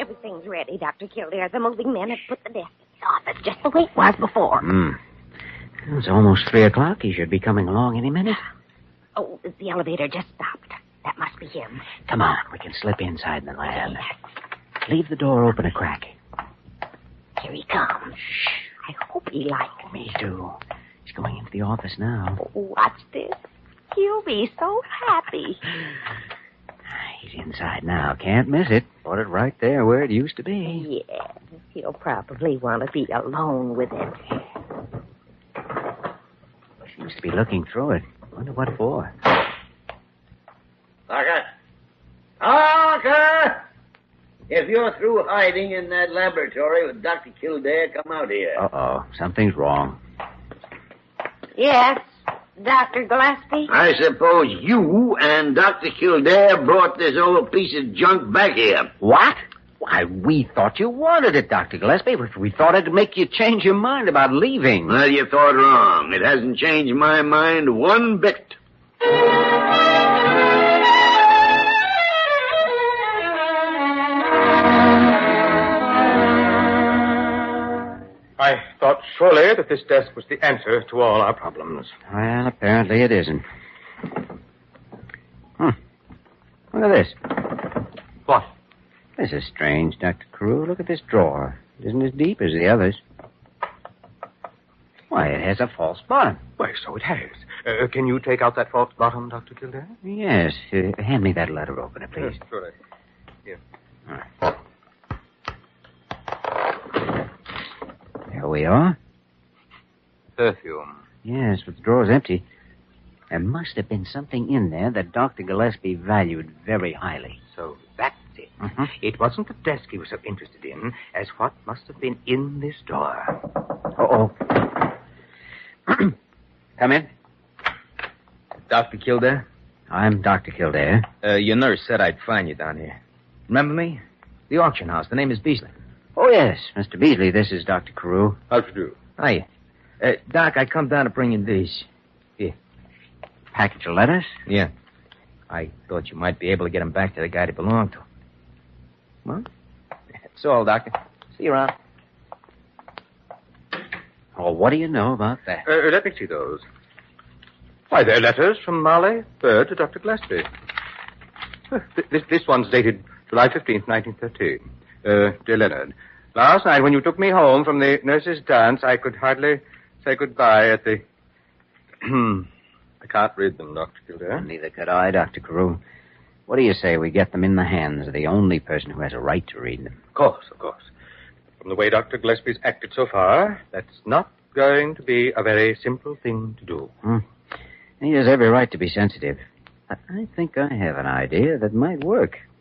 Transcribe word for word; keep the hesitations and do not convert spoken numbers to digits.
Everything's ready, Doctor Kildare. The moving men have put the desk in the office just the way it was before. Hmm. It's almost three o'clock. He should be coming along any minute. Oh, the elevator just stopped. That must be him. Come on. We can slip inside the lab. Leave the door open a crack. Here he comes. Shh. I hope he likes me. Me too. He's going into the office now. Oh, watch this. He'll be so happy. He's inside now. Can't miss it. Put it right there where it used to be. Yes. He'll probably want to be alone with it. Seems to be looking through it. Wonder what for. Parker! Parker! If you're through hiding in that laboratory with Doctor Kildare, come out here. Uh-oh. Something's wrong. Yes, Doctor Gillespie? I suppose you and Doctor Kildare brought this old piece of junk back here. What? Why, we thought you wanted it, Doctor Gillespie. We thought it'd make you change your mind about leaving. Well, you thought wrong. It hasn't changed my mind one bit. I thought surely that this desk was the answer to all our problems. Well, apparently it isn't. Hmm. Look at this. What? This is strange, Doctor Carew. Look at this drawer. It isn't as deep as the others. Why, it has a false bottom. Why, so it has. Uh, can you take out that false bottom, Doctor Kildare? Yes. Uh, hand me that letter opener, please. Yes, surely. Here. All right. There we are. Perfume. Yes, but the drawer's empty. There must have been something in there that Doctor Gillespie valued very highly. So that's it. Mm-hmm. It wasn't the desk he was so interested in as what must have been in this drawer. Uh-oh. Come in. Doctor Kildare? I'm Doctor Kildare. Uh, your nurse said I'd find you down here. Remember me? The auction house. The name is Beasley. Oh, yes, Mister Beasley. This is Doctor Carew. How to do? Hiya. Uh, Doc, I come down to bring you these. Here. Package of letters? Yeah. I thought you might be able to get them back to the guy they belong to. Well, that's all, Doctor. See you around. Oh, what do you know about that? Uh, let me see those. Why, they're letters from Marley Bird to Doctor Gillespie. Uh, th- this, this one's dated July fifteenth, nineteen thirteen. Uh, dear Leonard, last night when you took me home from the nurse's dance, I could hardly say goodbye at the... I can't read them, Doctor Kildare. Neither could I, Doctor Carew. What do you say we get them in the hands of the only person who has a right to read them? Of course, of course. From the way Doctor Gillespie's acted so far, that's not going to be a very simple thing to do. Hmm. He has every right to be sensitive. I think I have an idea that might work.